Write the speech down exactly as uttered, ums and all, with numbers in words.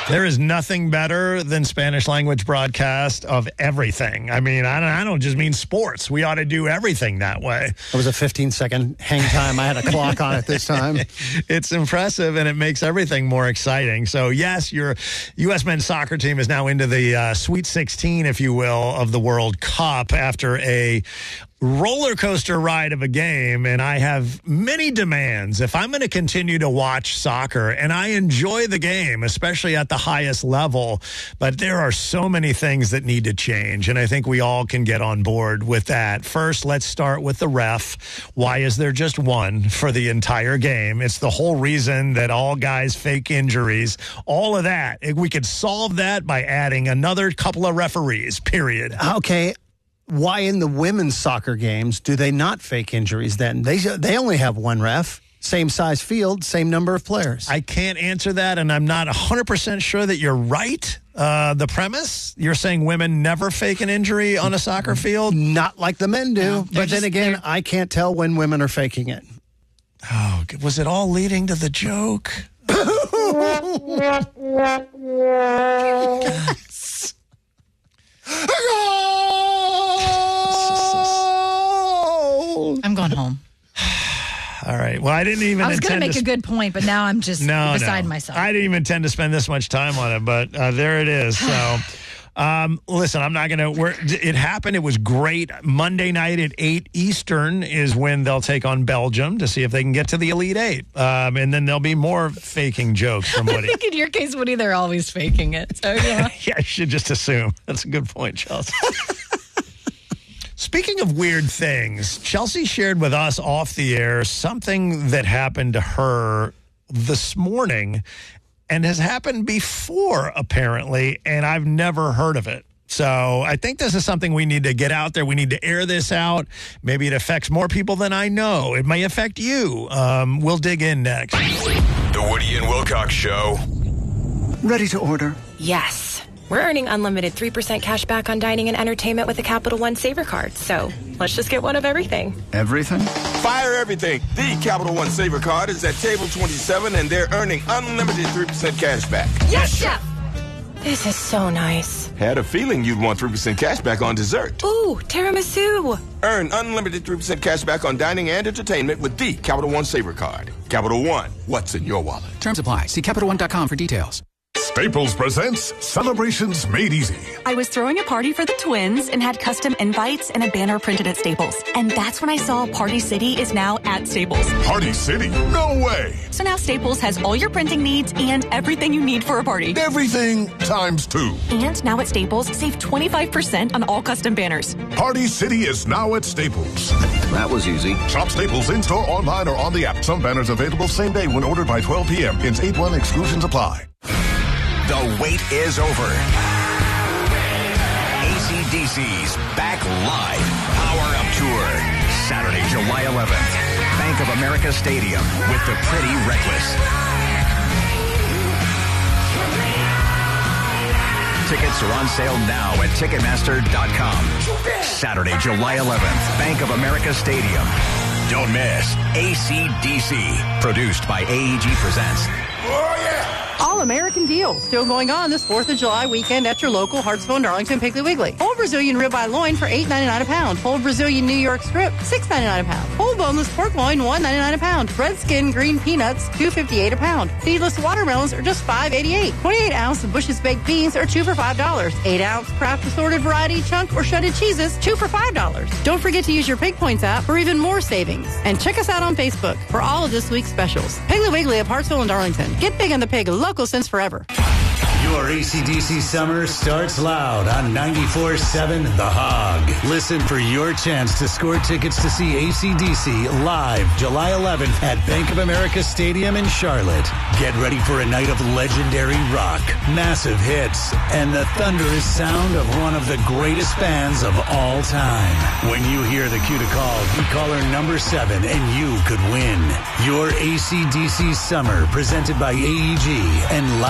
There is nothing better than Spanish language broadcast of everything. I mean, I don't, I don't just mean sports. We ought to do everything that way. It was a fifteen second hang time. I had a clock on it this time. It's impressive, and it makes everything more exciting. So, yes, your U S men's soccer team is now into the uh, Sweet sixteen, if you will, of the World Cup after a roller coaster ride of a game, and I have many demands. If I'm going to continue to watch soccer, and I enjoy the game, especially at the highest level, but there are so many things that need to change, and I think we all can get on board with that. First, let's start with the ref. Why is there just one for the entire game? It's the whole reason that all guys fake injuries, all of that. We could solve that by adding another couple of referees, period. Okay. Why in the women's soccer games do they not fake injuries then? They they only have one ref, same size field, same number of players. I can't answer that, and I'm not one hundred percent sure that you're right. Uh, the premise, you're saying women never fake an injury on a soccer field? Not like the men do. No, but then just, again, they're... I can't tell when women are faking it. Oh, was it all leading to the joke? I'm going home. All right. Well, I didn't even I was going to make to a good point, but now I'm just no, beside no. myself. I didn't even intend to spend this much time on it, but uh, there it is. So, um, listen, I'm not going to. It happened. It was great. Monday night at eight Eastern is when they'll take on Belgium to see if they can get to the Elite Eight. Um, and then there'll be more faking jokes from Woody. I think in your case, Woody, they're always faking it. So, yeah. Yeah, I should just assume. That's a good point, Chelsea. Speaking of weird things, Chelsea shared with us off the air something that happened to her this morning and has happened before, apparently, and I've never heard of it. So I think this is something we need to get out there. We need to air this out. Maybe it affects more people than I know. It may affect you. Um, we'll dig in next. The Woody and Wilcox Show. Ready to order? Yes. We're earning unlimited three percent cash back on dining and entertainment with the Capital One Saver Card. So let's just get one of everything. Everything? Fire everything. The Capital One Saver Card is at table twenty-seven, and they're earning unlimited three percent cash back. Yes, Chef! This is so nice. Had a feeling you'd want three percent cash back on dessert. Ooh, tiramisu. Earn unlimited three percent cash back on dining and entertainment with the Capital One Saver Card. Capital One, what's in your wallet? Terms apply. See Capital One dot com for details. Staples presents Celebrations Made Easy. I was throwing a party for the twins and had custom invites and a banner printed at Staples. And that's when I saw Party City is now at Staples. Party City? No way! So now Staples has all your printing needs and everything you need for a party. Everything times two. And now at Staples, save twenty-five percent on all custom banners. Party City is now at Staples. That was easy. Shop Staples in-store, online, or on the app. Some banners available same day when ordered by twelve p.m. Ins eight one exclusions apply. The wait is over. A C D C's back live. Power Up Tour. Saturday, July eleventh. Bank of America Stadium with the Pretty Reckless. Tickets are on sale now at Ticketmaster dot com. Saturday, July eleventh. Bank of America Stadium. Don't miss A C D C. Produced by A E G Presents. Oh, yeah! All-American deal. Still going on this fourth of July weekend at your local Hartsville and Darlington Piggly Wiggly. Whole Brazilian ribeye loin for eight ninety-nine a pound. Whole Brazilian New York strip, six ninety-nine a pound. Whole boneless pork loin, one ninety-nine a pound. Red skin green peanuts, two fifty-eight a pound. Seedless watermelons are just five eighty-eight. twenty-eight ounce of Bush's baked beans are two for five dollars. eight ounce Kraft assorted variety chunk or shredded cheeses, two for five dollars. Don't forget to use your Pig Points app for even more savings. And check us out on Facebook for all of this week's specials. Piggly Wiggly of Hartsville and Darlington. Get big on the pig, local since forever. Your A C D C summer starts loud on ninety-four point seven The Hog. Listen for your chance to score tickets to see A C D C live July eleventh at Bank of America Stadium in Charlotte. Get ready for a night of legendary rock, massive hits, and the thunderous sound of one of the greatest bands of all time. When you hear the cue to call, you caller number seven and you could win. Your A C D C summer presented by A E G and